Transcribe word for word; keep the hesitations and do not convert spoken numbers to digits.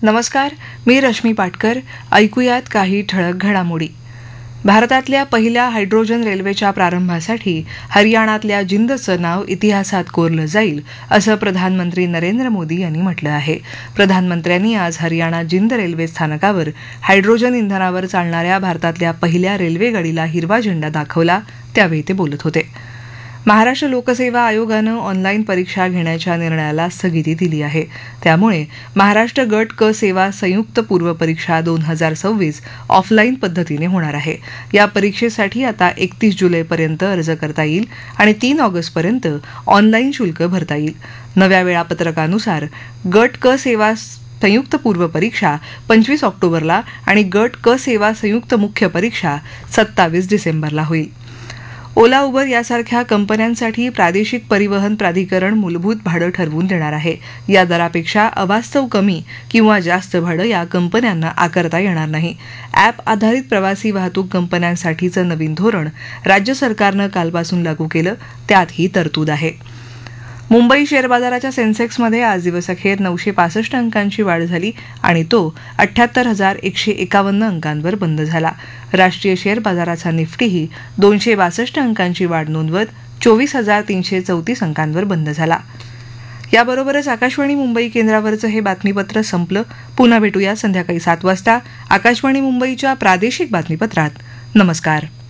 नमस्कार, मी रश्मी पाटकर. ऐकूयात काही ठळक घडामोडी. भारतातल्या पहिल्या हायड्रोजन रेल्वेच्या प्रारंभासाठी हरियाणातल्या जिंदचं नाव इतिहासात कोरलं जाईल, असं प्रधानमंत्री नरेंद्र मोदी यांनी म्हटलं आहे. प्रधानमंत्र्यांनी आज हरियाणा जिंद रेल्वे स्थानकावर हायड्रोजन इंधनावर चालणाऱ्या भारतातल्या पहिल्या रेल्वेगाडीला हिरवा झेंडा दाखवला, त्यावेळी ते बोलत होते. महाराष्ट्र लोकसेवा आयोगानं ऑनलाईन परीक्षा घेण्याच्या निर्णयाला स्थगिती दिली आहे. त्यामुळे महाराष्ट्र गट क सेवा संयुक्त पूर्व परीक्षा दोन हजार सव्वीस ऑफलाईन पद्धतीने होणार आहे. या परीक्षेसाठी आता एकतीस जुलैपर्यंत अर्ज करता येईल आणि तीन ऑगस्टपर्यंत ऑनलाईन शुल्क भरता येईल. नव्या वेळापत्रकानुसार गट क सेवा संयुक्त पूर्व परीक्षा पंचवीस ऑक्टोबरला आणि गट क सेवा संयुक्त मुख्य परीक्षा सत्तावीस डिसेंबरला होईल. ओला उबर यासारख्या कंपन्यांसाठी प्रादेशिक परिवहन प्राधिकरण मूलभूत भाडं ठरवून देणार आहे. या दरापेक्षा अवास्तव कमी किंवा जास्त भाडं या कंपन्यांना आकारता येणार नाही. ॲप आधारित प्रवासी वाहतूक कंपन्यांसाठीचं नवीन धोरण राज्य सरकारनं कालपासून लागू केलं, त्यात ही तरतूद आहे. मुंबई शेअर बाजाराच्या सेन्सेक्समध्ये आज दिवसअखेर नऊशे पासष्ट अंकांची वाढ झाली आणि तो अठ्ठ्याहत्तर हजार एकशे एकावन्न अंकांवर बंद झाला. राष्ट्रीय शेअर बाजाराचा निफ्टीही दोनशे बासष्ट अंकांची वाढ नोंदवत चोवीस हजार तीनशे चौतीस अंकांवर बंद झाला. याबरोबरच आकाशवाणी मुंबई केंद्रावरचं हे बातमीपत्र संपलं. पुन्हा भेटूया संध्याकाळी सात वाजता आकाशवाणी मुंबईच्या प्रादेशिक बातमीपत्रात. नमस्कार.